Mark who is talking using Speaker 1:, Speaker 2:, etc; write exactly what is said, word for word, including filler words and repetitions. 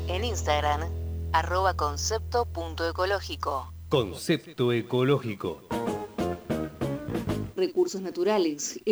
Speaker 1: En Instagram, arroba concepto punto ecológico.
Speaker 2: Concepto ecológico.
Speaker 1: Recursos naturales.